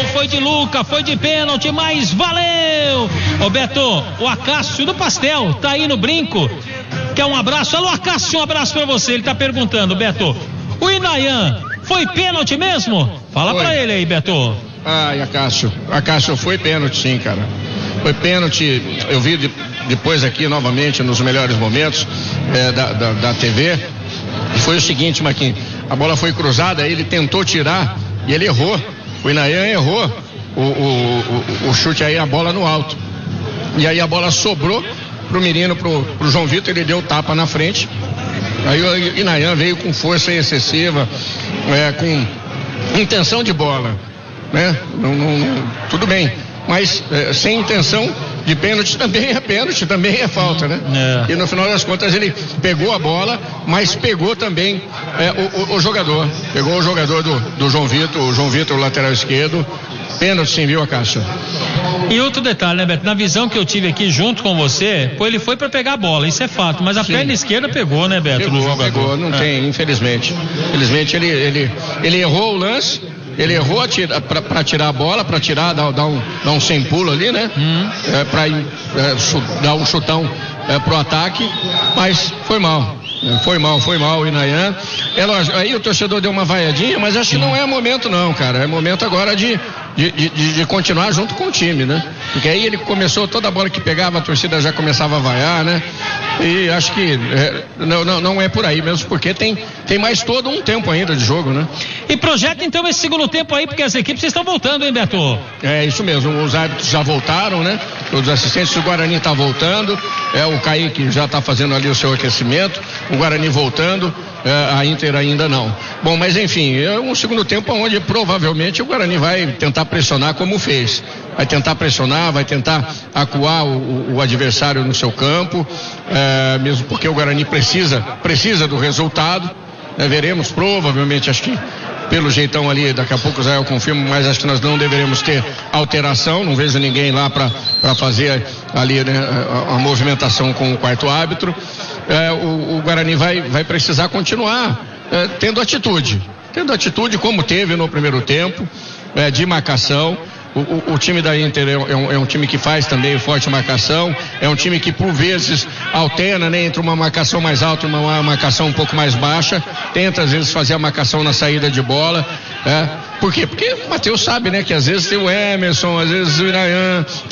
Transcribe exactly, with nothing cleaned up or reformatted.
foi de Luca, foi de pênalti, mas valeu! Ô Beto, o Acácio do Pastel tá aí no brinco, quer um abraço? Alô Acácio, um abraço pra você, ele tá perguntando, Beto, o Inayan foi pênalti mesmo? Fala foi. Pra ele aí, Beto. Ai, Acácio, Acácio foi pênalti sim, cara, foi pênalti, eu vi de, depois aqui novamente nos melhores momentos é, da, da, da T V, e foi o seguinte, Marquinhos, a bola foi cruzada, ele tentou tirar e ele errou, o Inayan errou o, o, o, o chute aí, a bola no alto, e aí a bola sobrou pro menino, pro, pro João Vitor, ele deu tapa na frente, aí o Inayan veio com força excessiva, é, com intenção de bola, né? Não, não, não, tudo bem, mas é, sem intenção de pênalti também é pênalti, também é falta, né? É. E no final das contas ele pegou a bola, mas pegou também é, o, o, o jogador, pegou o jogador do, do João Vitor, o João Vitor, o lateral esquerdo, pênalti sim, viu, Acácio? E outro detalhe, né, Beto? Na visão que eu tive aqui junto com você, pô, ele foi pra pegar a bola, isso é fato, mas a sim. perna esquerda pegou, né, Beto? Pegou, no jogador. Pegou, não é. tem, infelizmente. Infelizmente ele, ele, ele errou o lance. Ele errou para tirar a bola, para tirar, dar, dar, um, dar um sem pulo ali, né? Hum. É, para é, dar um chutão é, pro ataque, mas foi mal. Foi mal, foi mal o Inayan. É lógico, aí o torcedor deu uma vaiadinha, mas acho que não é momento não, cara. É momento agora de, de, de, de continuar junto com o time, né? Porque aí ele começou, toda a bola que pegava, a torcida já começava a vaiar, né? E acho que é, não, não, não é por aí mesmo, porque tem, tem mais todo um tempo ainda de jogo, né? E projeta então esse segundo tempo aí, porque as equipes estão voltando, hein, Beto? É isso mesmo, os árbitros já voltaram, né? Os assistentes do Guarani tá voltando, é, o Kaique já tá fazendo ali o seu aquecimento, o Guarani voltando, é, a Inter ainda não. Bom, mas enfim, é um segundo tempo onde provavelmente o Guarani vai tentar pressionar como fez. Vai tentar pressionar, vai tentar acuar o, o adversário no seu campo, é, mesmo porque o Guarani precisa, precisa do resultado. É, veremos, provavelmente, acho que pelo jeitão ali, daqui a pouco já eu confirmo, mas acho que nós não deveremos ter alteração, não vejo ninguém lá para fazer ali, né, a, a movimentação com o quarto árbitro. É, o, o Guarani vai, vai precisar continuar é, tendo atitude, tendo atitude como teve no primeiro tempo, é, de marcação. O, o, o time da Inter é um, é um time que faz também forte marcação, é um time que por vezes alterna, né, entre uma marcação mais alta e uma, uma marcação um pouco mais baixa, tenta às vezes fazer a marcação na saída de bola, é. Por quê? Porque o Matheus sabe, né, que às vezes tem o Emerson, às vezes o Inayan,